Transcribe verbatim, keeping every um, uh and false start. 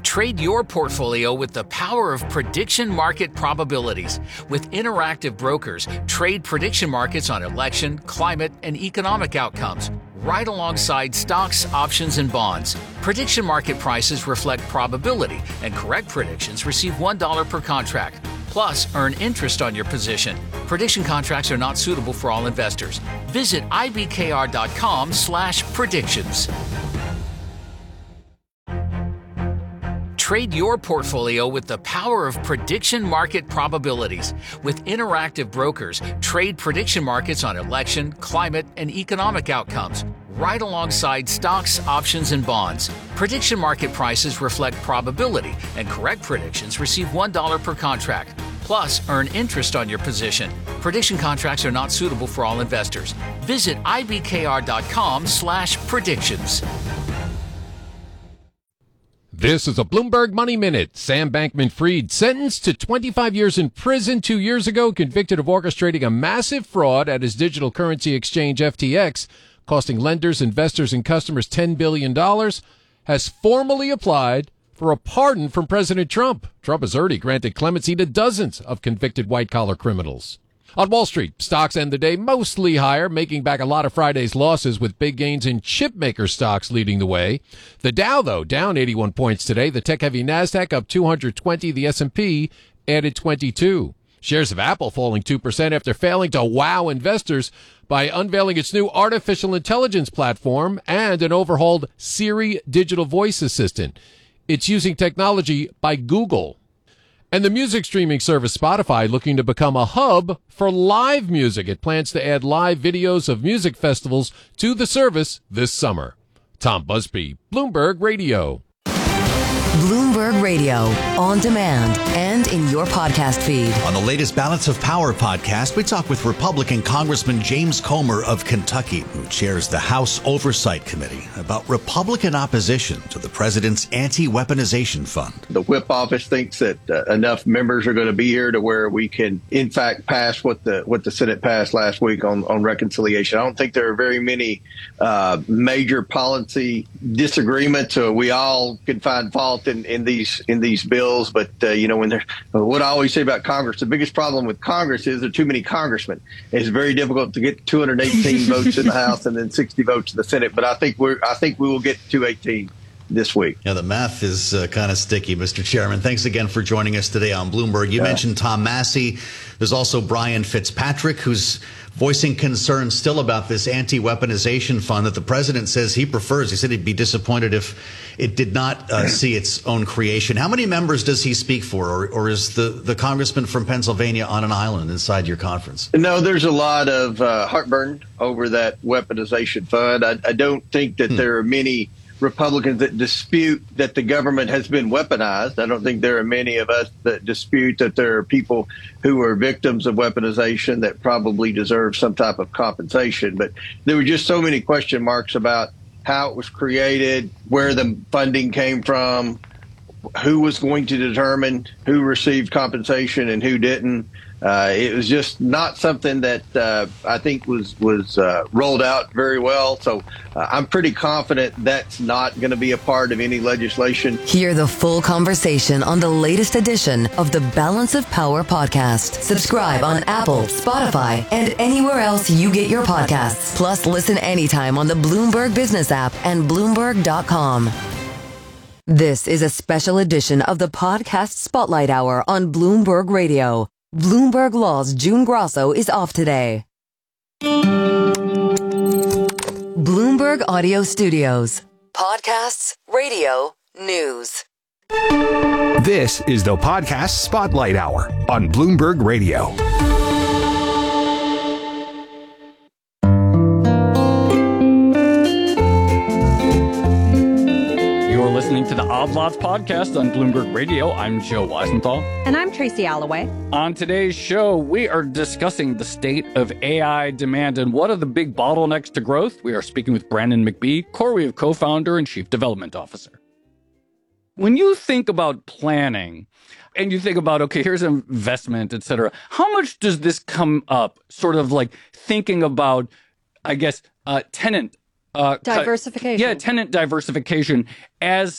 Trade your portfolio with the power of prediction market probabilities. With Interactive Brokers, trade prediction markets on election, climate, and economic outcomes, right alongside stocks, options, and bonds. Prediction market prices reflect probability, and correct predictions receive one dollar per contract. Plus, earn interest on your position. Prediction contracts are not suitable for all investors. Visit ibkr.com slash predictions. Trade your portfolio with the power of prediction market probabilities. With Interactive Brokers, trade prediction markets on election, climate, and economic outcomes, right alongside stocks, options, and bonds. Prediction market prices reflect probability, and correct predictions receive one dollar per contract. Plus, earn interest on your position. Prediction contracts are not suitable for all investors. Visit ibkr.com slash predictions. This is a Bloomberg Money Minute. Sam Bankman-Fried, sentenced to twenty-five years in prison two years ago, convicted of orchestrating a massive fraud at his digital currency exchange F T X, costing lenders, investors, and customers ten billion dollars, has formally applied for a pardon from President Trump. Trump has already granted clemency to dozens of convicted white-collar criminals. On Wall Street, stocks end the day mostly higher, making back a lot of Friday's losses with big gains in chipmaker stocks leading the way. The Dow, though, down eighty-one points today. The tech-heavy NASDAQ up two hundred twenty. The S and P added twenty-two. Shares of Apple falling two percent after failing to wow investors by unveiling its new artificial intelligence platform and an overhauled Siri digital voice assistant. It's using technology by Google. And the music streaming service Spotify looking to become a hub for live music. It plans to add live videos of music festivals to the service this summer. Tom Busby, Bloomberg Radio. Bloomberg Radio, on demand and in your podcast feed. On the latest Balance of Power podcast, we talk with Republican Congressman James Comer of Kentucky, who chairs the House Oversight Committee, about Republican opposition to the president's anti-weaponization fund. The whip office thinks that uh, enough members are going to be here to where we can, in fact, pass what the what the Senate passed last week on, on reconciliation. I don't think there are very many uh, major policy disagreements. Uh, we all can find fault in, in these in these bills, but uh, you know, when they're what I always say about Congress, the biggest problem with Congress is there are too many congressmen. It's very difficult to get two hundred eighteen votes in the House and then sixty votes in the Senate. But I think we're I think we will get two eighteen this week. Yeah, the math is uh, kind of sticky, Mister Chairman. Thanks again for joining us today on Bloomberg. You yeah. mentioned Tom Massey. There's also Brian Fitzpatrick, who's voicing concerns still about this anti-weaponization fund that the president says he prefers. He said he'd be disappointed if it did not uh, see its own creation. How many members does he speak for, or, or is the, the congressman from Pennsylvania on an island inside your conference? No, there's a lot of uh, heartburn over that weaponization fund. I, I don't think that hmm. there are many Republicans that dispute that the government has been weaponized. I don't think there are many of us that dispute that there are people who are victims of weaponization that probably deserve some type of compensation. But there were just so many question marks about how it was created, where the funding came from, who was going to determine who received compensation and who didn't. Uh, it was just not something that uh, I think was was uh, rolled out very well. So uh, I'm pretty confident that's not going to be a part of any legislation. Hear the full conversation on the latest edition of the Balance of Power podcast. Subscribe on Apple, Spotify, and anywhere else you get your podcasts. Plus, listen anytime on the Bloomberg Business app and Bloomberg dot com. This is a special edition of the Podcast Spotlight Hour on Bloomberg Radio. Bloomberg Law's June Grosso is off today. Bloomberg Audio Studios. Podcasts, radio, news. This is the Podcast Spotlight Hour on Bloomberg Radio. Listening to the Odd Lots podcast on Bloomberg Radio. I'm Joe Weisenthal. And I'm Tracy Alloway. On today's show, we are discussing the state of A I demand and what are the big bottlenecks to growth. We are speaking with Brandon McBee, CoreWeave co-founder and chief development officer. When you think about planning and you think about, okay, here's an investment, et cetera, how much does this come up sort of like thinking about, I guess, uh, tenant Uh, diversification. Yeah, tenant diversification as